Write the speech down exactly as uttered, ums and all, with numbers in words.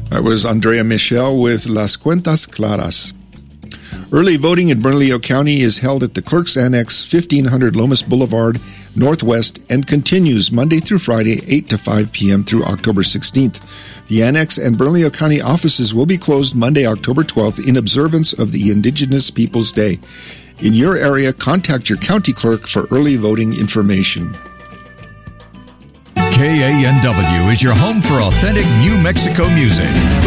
That was Andrea Michel with Las Cuentas Claras. Early voting in Bernalillo County is held at the Clerk's Annex, fifteen hundred Lomas Boulevard, Northwest, and continues Monday through Friday, eight to five p.m. through October sixteenth. The Annex and Bernalillo County offices will be closed Monday, October twelfth, in observance of the Indigenous Peoples Day. In your area, contact your county clerk for early voting information. K A N W is your home for authentic New Mexico music.